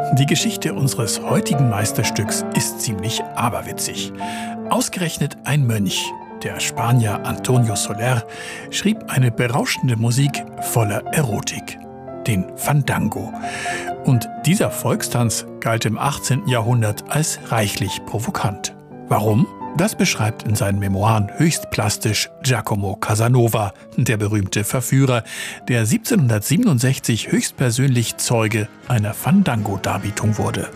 Die Geschichte unseres heutigen Meisterstücks ist ziemlich aberwitzig. Ausgerechnet ein Mönch, der Spanier Antonio Soler, schrieb eine berauschende Musik voller Erotik, den Fandango. Und dieser Volkstanz galt im 18. Jahrhundert als reichlich provokant. Warum? Das beschreibt in seinen Memoiren höchst plastisch Giacomo Casanova, der berühmte Verführer, der 1767 höchstpersönlich Zeuge einer Fandango-Darbietung wurde.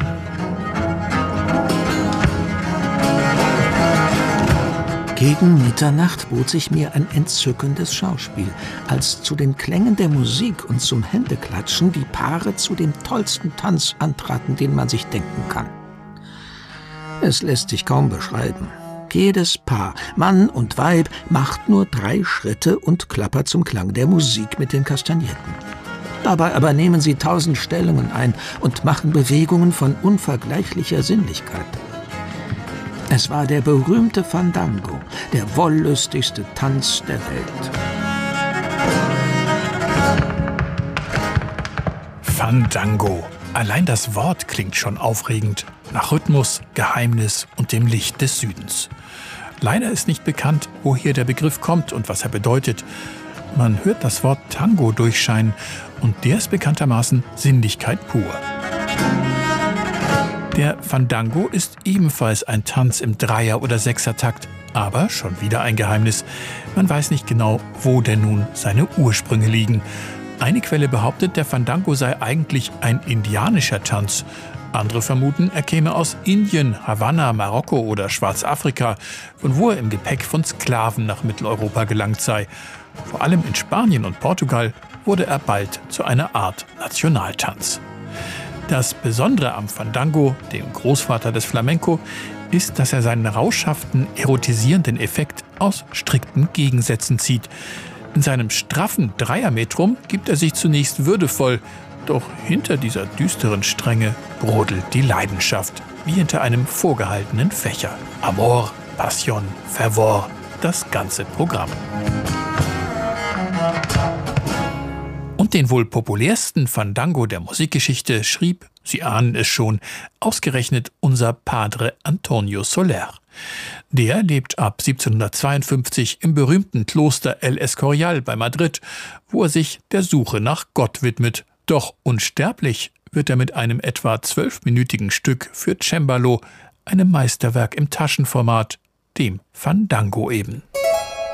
Gegen Mitternacht bot sich mir ein entzückendes Schauspiel, als zu den Klängen der Musik und zum Händeklatschen die Paare zu dem tollsten Tanz antraten, den man sich denken kann. Es lässt sich kaum beschreiben. Jedes Paar, Mann und Weib, macht nur 3 Schritte und klappert zum Klang der Musik mit den Kastagnetten. Dabei aber nehmen sie 1000 Stellungen ein und machen Bewegungen von unvergleichlicher Sinnlichkeit. Es war der berühmte Fandango, der wollüstigste Tanz der Welt. Fandango. Allein das Wort klingt schon aufregend, nach Rhythmus, Geheimnis und dem Licht des Südens. Leider ist nicht bekannt, woher der Begriff kommt und was er bedeutet. Man hört das Wort Tango durchscheinen und der ist bekanntermaßen Sinnlichkeit pur. Der Fandango ist ebenfalls ein Tanz im 3er- oder 6er-Takt, aber schon wieder ein Geheimnis. Man weiß nicht genau, wo denn nun seine Ursprünge liegen. Eine Quelle behauptet, der Fandango sei eigentlich ein indianischer Tanz. Andere vermuten, er käme aus Indien, Havanna, Marokko oder Schwarzafrika, von wo er im Gepäck von Sklaven nach Mitteleuropa gelangt sei. Vor allem in Spanien und Portugal wurde er bald zu einer Art Nationaltanz. Das Besondere am Fandango, dem Großvater des Flamenco, ist, dass er seinen rauschhaften, erotisierenden Effekt aus strikten Gegensätzen zieht. In seinem straffen Dreiermetrum gibt er sich zunächst würdevoll, doch hinter dieser düsteren Strenge brodelt die Leidenschaft, wie hinter einem vorgehaltenen Fächer. Amor, Passion, Fervor, das ganze Programm. Und den wohl populärsten Fandango der Musikgeschichte schrieb, Sie ahnen es schon, ausgerechnet unser Padre Antonio Soler. Der lebt ab 1752 im berühmten Kloster El Escorial bei Madrid, wo er sich der Suche nach Gott widmet. Doch unsterblich wird er mit einem etwa 12-minütigen Stück für Cembalo, einem Meisterwerk im Taschenformat, dem Fandango eben.